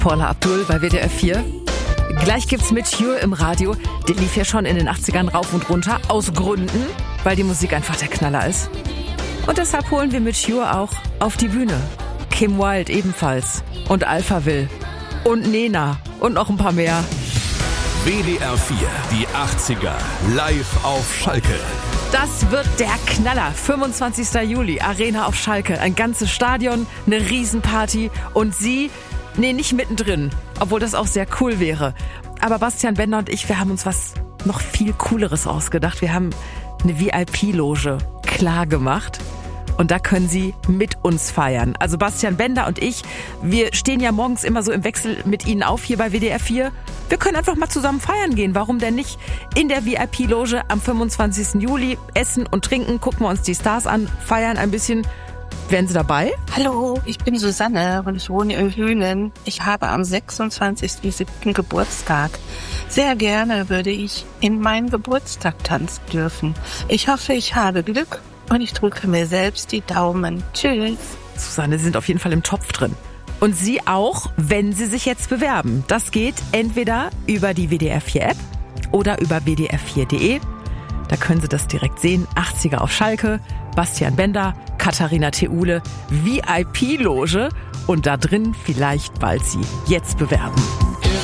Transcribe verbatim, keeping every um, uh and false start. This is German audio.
Paula Abdul bei W D R vier. Gleich gibt's Mature im Radio. Der lief ja schon in den achtzigern rauf und runter. Aus Gründen, weil die Musik einfach der Knaller ist. Und deshalb holen wir Mature auch auf die Bühne. Kim Wilde ebenfalls. Und Alphaville. Und Nena. Und noch ein paar mehr. W D R vier, die achtziger, live auf Schalke. Das wird der Knaller. fünfundzwanzigster Juli, Arena auf Schalke. Ein ganzes Stadion, eine Riesenparty. Und sie, nee, nicht mittendrin. Obwohl das auch sehr cool wäre. Aber Bastian Bender und ich, wir haben uns was noch viel Cooleres ausgedacht. Wir haben eine V I P-Loge klar gemacht. Und da können Sie mit uns feiern. Also Bastian Bender und ich, wir stehen ja morgens immer so im Wechsel mit Ihnen auf hier bei W D R vier. Wir können einfach mal zusammen feiern gehen. Warum denn nicht? In der V I P-Loge am fünfundzwanzigsten Juli essen und trinken, gucken wir uns die Stars an, feiern ein bisschen. Wären Sie dabei? Hallo, ich bin Susanne und ich wohne in Hühnen. Ich habe am sechsundzwanzigsten siebten Geburtstag. Sehr gerne würde ich in meinen Geburtstag tanzen dürfen. Ich hoffe, ich habe Glück und ich drücke mir selbst die Daumen. Tschüss. Susanne, Sie sind auf jeden Fall im Topf drin. Und Sie auch, wenn Sie sich jetzt bewerben. Das geht entweder über die W D R vier App oder über w d r vier punkt d e. Da können Sie das direkt sehen. achtziger auf Schalke, Bastian Bender, Katharina Theule, V I P-Loge und da drin vielleicht bald Sie jetzt bewerben.